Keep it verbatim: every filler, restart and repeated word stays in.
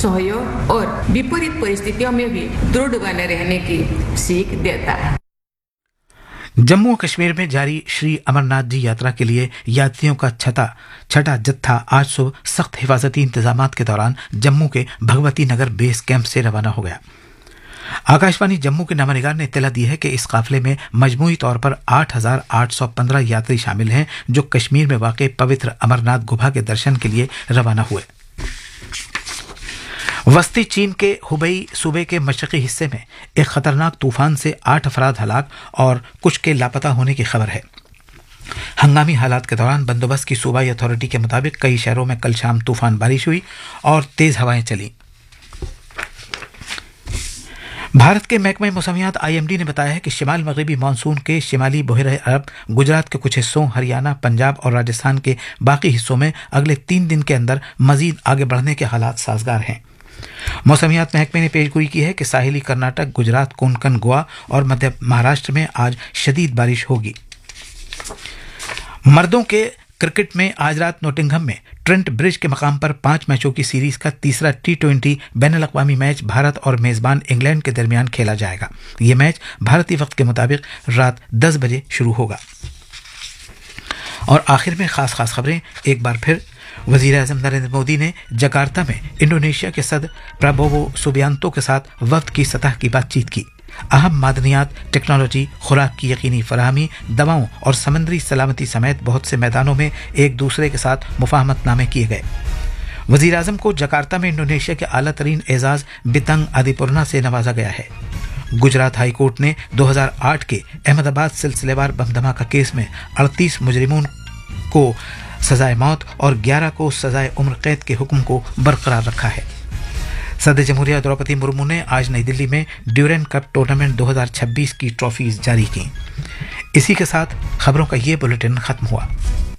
सहयोग और विपरीत परिस्थितियों में भी दृढ़ बने रहने की सीख देता है। जम्मू कश्मीर में जारी श्री अमरनाथ जी यात्रा के लिए यात्रियों का छठा छठा जत्था आज सुबह सख्त हिफाजती इंतजामात के दौरान जम्मू के भगवती नगर बेस कैंप से रवाना हो गया। आकाशवाणी जम्मू के नवानिगार ने इत्तला दी है कि इस काफिले में मजमूई तौर पर आठ हजार आठ सौ पंद्रह यात्री शामिल हैं जो कश्मीर में वाक़ पवित्र अमरनाथ गुफा के दर्शन के लिए रवाना हुए। वस्ती चीन के हुबई सूबे के मशरकी हिस्से में एक खतरनाक तूफान से आठ अफराद हलाक और कुछ के लापता होने की खबर है। हंगामी हालात के दौरान बंदोबस्त की सूबाई अथॉरिटी के मुताबिक कई शहरों में कल शाम तूफान बारिश हुई और तेज हवाएं चली। भारत के महकमे मौसमियात आई एम डी ने बताया है कि शिमाल मगरबी मानसून के शिमाली बहरे अरब, गुजरात के कुछ हिस्सों, हरियाणा, पंजाब और राजस्थान के बाकी हिस्सों में अगले तीन दिन के अंदर मजीद आगे बढ़ने के हालात साजगार हैं। मौसमियात महकमे ने पेशगोई की है कि साहिली कर्नाटक, गुजरात, कोंकण, गोवा और मध्य महाराष्ट्र में आज शदीद बारिश होगी। मर्दों के क्रिकेट में आज रात नोटिंघम में ट्रेंट ब्रिज के मकाम पर पांच मैचों की सीरीज का तीसरा टी ट्वेंटी बैनुल अक़वामी मैच भारत और मेजबान इंग्लैंड के दरमियान खेला जाएगा। यह मैच भारतीय वक्त के मुताबिक रात दस बजे शुरू होगा। और आखिर में खास खास खबरें एक बार फिर। वजीर आज़म नरेंद्र मोदी ने जकार्ता में इंडोनेशिया के सदर प्राबोवो सुबियांतो के साथ वक्त की सतह की बातचीत की। अहम मादनियात, टेक्नोलॉजी, खुराक की यकीनी फराहमी, दवाओं और समंदरी सलामती समेत बहुत से मैदानों में एक दूसरे के साथ मुफाहमतनामे किए गए। वजीर आज़म को जकार्ता में इंडोनेशिया के आला तरीन एजाज बितंग आदिपुरना से नवाजा गया है। गुजरात हाई कोर्ट ने दो हज़ार आठ के अहमदाबाद सिलसिलेवार बम धमाका केस में अड़तीस मुजरिमों को सजाए मौत और ग्यारह को सजाए उम्र कैद के हुक्म को बरकरार रखा है। सदर जमहूरिया द्रौपदी मुर्मू ने आज नई दिल्ली में ड्यूरेंट कप टूर्नामेंट दो हज़ार छब्बीस की ट्रॉफीज जारी की। इसी के साथ खबरों का ये बुलेटिन खत्म हुआ।